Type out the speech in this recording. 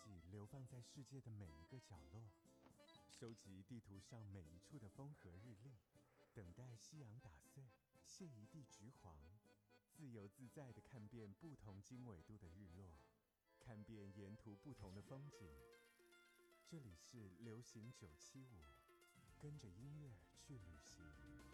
记流放在世界的每一个角落，收集地图上每一处的风和日丽，等待夕阳打碎，谢一地橘黄，自由自在地看遍不同经纬度的日落，看遍沿途不同的风景。这里是流行975，跟着音乐去旅行。